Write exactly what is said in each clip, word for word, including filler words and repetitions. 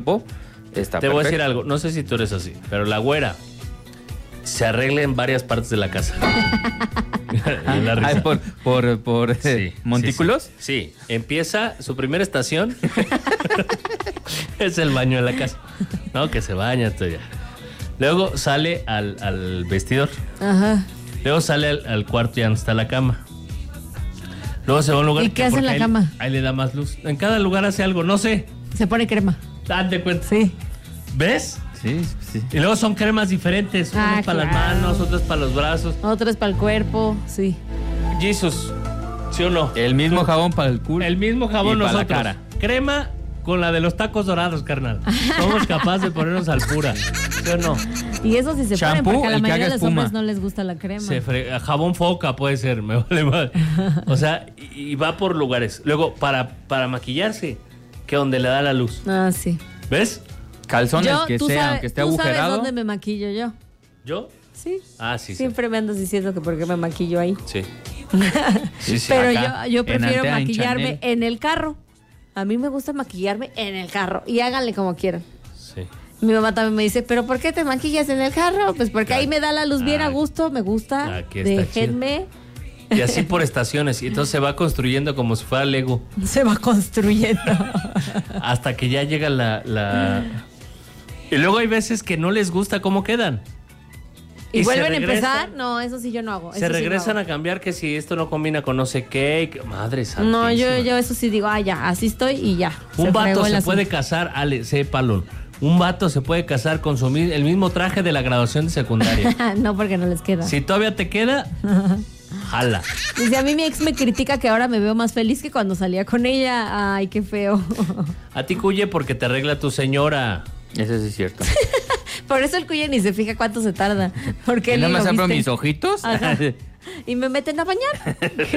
tiempo, está Te perfecto. voy a decir algo, no sé si tú eres así, pero la güera se arregla en varias partes de la casa. La risa. Ah, por, por, por Sí, eh, montículos. Sí, sí. Sí, empieza su primera estación. Es el baño de la casa. No, que se baña todo ya. Luego sale al, al vestidor. Ajá. Luego sale al, al cuarto y ya no está la cama. Luego se va a un lugar. ¿Y que qué hace en la ahí, cama? Ahí le da más luz. En cada lugar hace algo, no sé. Se pone crema. Date cuenta. Sí. ¿Ves? Sí, sí. Y luego son cremas diferentes. Ah, Unas para claro. las manos, otras para los brazos. Otro es para el cuerpo, sí. Jesus, ¿sí o no? El mismo jabón para el culo. El mismo jabón y para nosotros. la cara. Crema con la de los tacos dorados, carnal. Somos capaces de ponernos al pura. ¿Sí o no? Y eso sí se Shampoo ponen, porque a la y que mayoría haga de los espuma. hombres no les gusta la crema. Se fre- jabón foca puede ser, me vale mal. O sea, y, y va por lugares. Luego, para, para maquillarse, que donde le da la luz. Ah, sí. ¿Ves? Calzones Yo, que tú sean, sabes- que esté tú sabes agujerado. dónde me maquillo yo. ¿Yo? Sí. Ah, sí, sí. Siempre me andas diciendo que por qué me maquillo ahí. Sí. Sí, sí. Pero acá, yo, yo en prefiero Antea, en maquillarme Chanel. en el carro. A mí me gusta maquillarme en el carro. Y háganle como quieran. Sí. Mi mamá también me dice, ¿pero por qué te maquillas en el carro? Pues porque ahí me da la luz bien Ah, a gusto, me gusta. aquí está Déjenme. Y así por estaciones. Y entonces se va construyendo como si fuera Lego. Se va construyendo. Hasta que ya llega la, la... Y luego hay veces que no les gusta cómo quedan. ¿Y, Y se vuelven a regresan. empezar? No, eso sí yo no hago. Se eso sí no regresan hago. a cambiar que si esto no combina con no sé qué. y que- Madre santísima. No, yo, yo eso sí digo, ah, ya, así estoy y ya. Un Se vato fregó el se asunto. puede casar, Ale, sépalo. Un vato se puede casar con su, mi- el mismo traje de la graduación de secundaria. No, porque no les queda. Si todavía te queda, jala. Dice, a mí mi ex me critica que ahora me veo más feliz que cuando salía con ella. Ay, qué feo. A ti cuye porque te arregla tu señora. Eso sí es cierto. Por eso el cuye ni se fija cuánto se tarda. Porque ¿Y él nada ni más lo abro viste. mis ojitos? Ajá. Y me meten a bañar.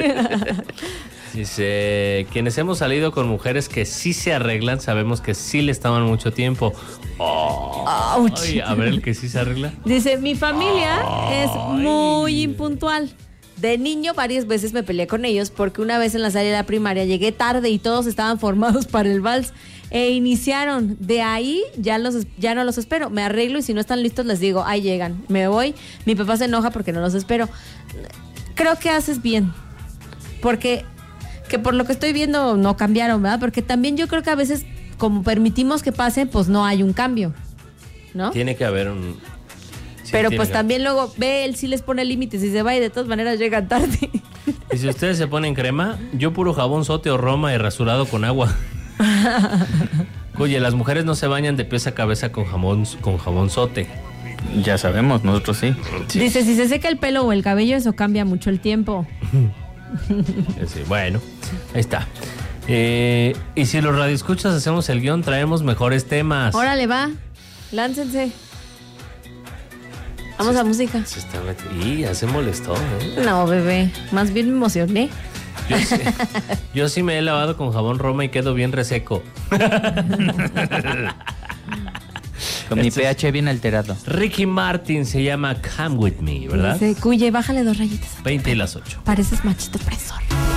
Dice, quienes hemos salido con mujeres que sí se arreglan, sabemos que sí les toman mucho tiempo. Oh, Ouch. ay, a ver el que sí se arregla. Dice, mi familia es muy impuntual. De niño varias veces me peleé con ellos porque una vez en la salida de la primaria llegué tarde y todos estaban formados para el vals e iniciaron. De ahí ya, los, ya no los espero. Me arreglo y si no están listos les digo, ahí llegan. Me voy. Mi papá se enoja porque no los espero. Creo que haces bien. Porque que por lo que estoy viendo no cambiaron, ¿verdad? Porque también yo creo que a veces como permitimos que pasen, pues no hay un cambio, ¿no? Tiene que haber un... sí, Pero tiene pues que- también luego ve, él sí les pone límites y se va y de todas maneras llegan tarde. Y si ustedes se ponen crema, yo puro jabón sote o roma y rasurado con agua. Oye, las mujeres no se bañan de pies a cabeza con jabón, con jabón sote. Ya sabemos, nosotros sí. Dice, si se seca el pelo o el cabello, eso cambia mucho el tiempo. Sí, bueno, ahí está. Eh, y si los radioescuchas hacemos el guión, traemos mejores temas. Órale, va, láncense. Vamos a música. Se está meti- y ya se molestó, ¿eh? No, bebé, más bien me emocioné. Yo sí, yo sí me he lavado con jabón Roma y quedo bien reseco. Con mi Este es- pH bien alterado. Ricky Martin se llama Come With Me, ¿verdad? Dice, cuye, bájale dos rayitas. veinte y las ocho. Pareces machito presor.